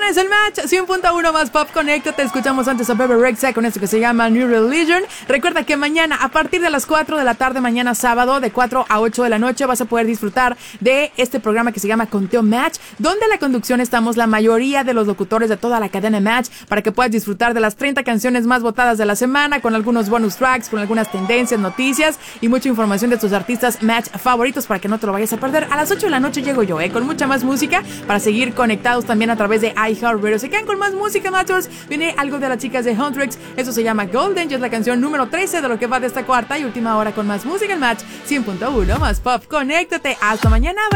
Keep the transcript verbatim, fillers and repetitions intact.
es el Match cien punto uno más Pop. Conéctate. Escuchamos antes a Bebe Rexha con esto que se llama New Religion. Recuerda que mañana, a partir de las cuatro de la tarde, mañana sábado, de cuatro a ocho de la noche, vas a poder disfrutar de este programa que se llama Conteo Match, donde en la conducción estamos la mayoría de los locutores de toda la cadena Match, para que puedas disfrutar de las treinta canciones más votadas de la semana, con algunos bonus tracks, con algunas tendencias, noticias y mucha información de tus artistas Match favoritos, para que no te lo vayas a perder. A las ocho de la noche llego yo, eh, con mucha más música, para seguir conectados también a través de iHeartRadio. Se quedan con más música, Matchers. Viene algo de las chicas de Huntrix, eso se llama Golden, y es la canción número trece de lo que va de esta cuarta y última hora con más música. El Match cien punto uno más Pop. Conéctate. Hasta mañana.